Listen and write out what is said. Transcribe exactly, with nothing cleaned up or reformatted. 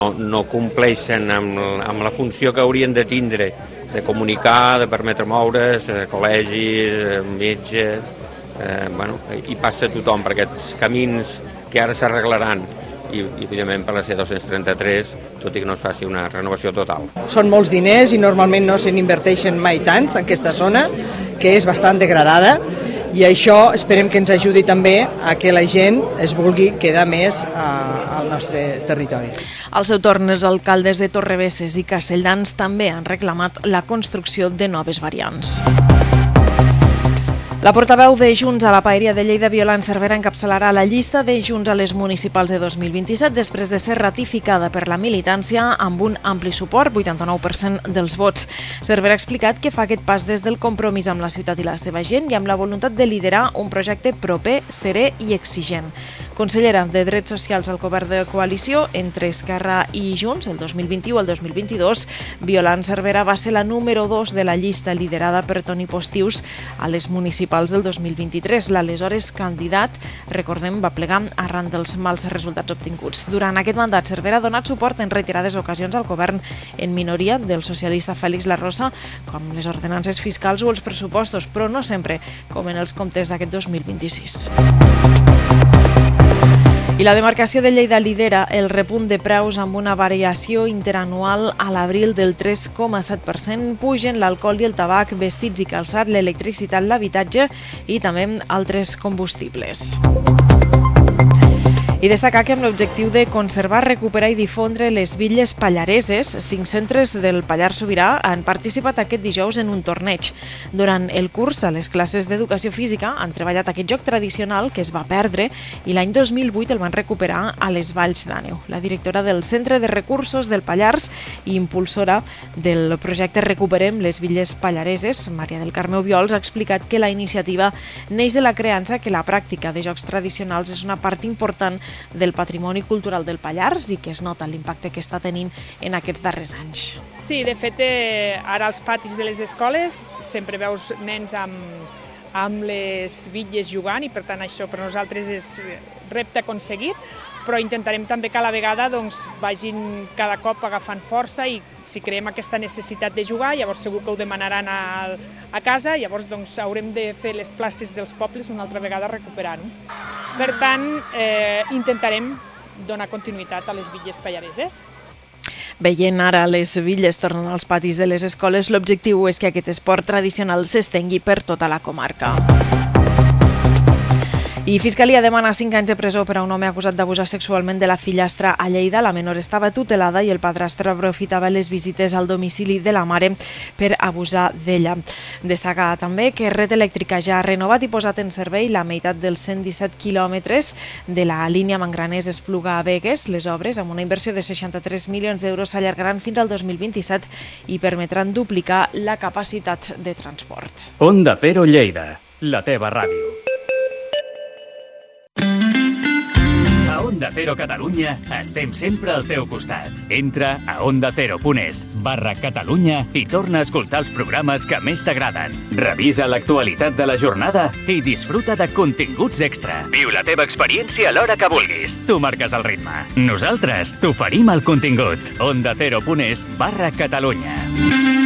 No, no compleixen amb, amb la funció que haurien de tindre, de comunicar, de permetre moure's, eh, col·legis, metges, eh, bueno, hi passa tothom per aquests camins que ara s'arreglaran i, i evidentment per la C dos-cents trenta-tres, tot i que no es faci una renovació total. Són molts diners i normalment no se n'inverteixen mai tants en aquesta zona, que és bastant degradada, i això esperem que ens ajudi també a que la gent es vulgui quedar més a, al nostre territori. Al seu torn, els alcaldes de Torrebesses i Castelldans també han reclamat la construcció de noves variants. La portaveu de Junts a la Paeria de Lleida, Violant Cervera, encapçalarà la llista de Junts a les municipals de dos mil vint-i-set després de ser ratificada per la militància amb un ampli suport, vuitanta-nou per cent dels vots. Cervera ha explicat que fa aquest pas des del compromís amb la ciutat i la seva gent i amb la voluntat de liderar un projecte proper, serè i exigent. Consellera de Drets Socials al govern de coalició entre Esquerra i Junts el dos mil vint-i-u al dos mil vint-i-dos, Violant Cervera va ser la número dos de la llista liderada per Toni Postius a les municipals del dos mil vint-i-tres. L'aleshores candidat, recordem, va plegar arran dels mals resultats obtinguts. Durant aquest mandat, Cervera ha donat suport en reiterades ocasions al govern en minoria del socialista Félix Larrosa, com les ordenances fiscals o els pressupostos, però no sempre, com en els comptes d'aquest dos mil vint-i-sis. I la demarcació de Lleida lidera el repunt de preus amb una variació interanual a l'abril del tres coma set per cent. Pugen l'alcohol i el tabac, vestits i calçat, l'electricitat, l'habitatge i també altres combustibles. I destacar que amb l'objectiu de conservar, recuperar i difondre les vitlles pallareses, cinc centres del Pallars Sobirà han participat aquest dijous en un torneig. Durant el curs, a les classes d'educació física, han treballat aquest joc tradicional que es va perdre i l'any dos mil vuit el van recuperar a les Valls d'Àneu. La directora del Centre de Recursos del Pallars i impulsora del projecte Recuperem les Vitlles Pallareses, Maria del Carme Obiols, ha explicat que la iniciativa neix de la creença que la pràctica de jocs tradicionals és una part important del patrimoni cultural del Pallars i que es nota l'impacte que està tenint en aquests darrers anys. Sí, de fet, eh, ara als patis de les escoles sempre veus nens amb, amb les bitlles jugant i per tant això per nosaltres és repte aconseguit, però intentarem també que a la vegada doncs, vagin cada cop agafant força i si creem aquesta necessitat de jugar, llavors segur que ho demanaran a, a casa, llavors doncs, haurem de fer les places dels pobles una altra vegada recuperant. Per tant, eh, intentarem donar continuïtat a les bitlles pallareses. Veient ara les bitlles tornant als patis de les escoles, l'objectiu és que aquest esport tradicional s'estengui per tota la comarca. I Fiscalia demana cinc anys de presó per a un home acusat d'abusar sexualment de la fillastra a Lleida. La menor estava tutelada i el padrastre aprofitava les visites al domicili de la mare per abusar d'ella. Destaca també que Red Elèctrica ja ha renovat i posat en servei la meitat dels cent disset quilòmetres de la línia Mangraners-Espluga a Begues. Les obres, amb una inversió de seixanta-tres milions d'euros, s'allargaran fins al dos mil vint-i-set i permetran duplicar la capacitat de transport. Onda Cero Lleida, la teva ràdio. Onda Cero Catalunya, estem sempre al teu costat. Entra a ondacero.es barra Catalunya i torna a escoltar els programes que més t'agraden. Revisa l'actualitat de la jornada i disfruta de continguts extra. Viu la teva experiència a l'hora que vulguis. Tu marques el ritme. Nosaltres t'oferim el contingut. ondacero.es barra Catalunya.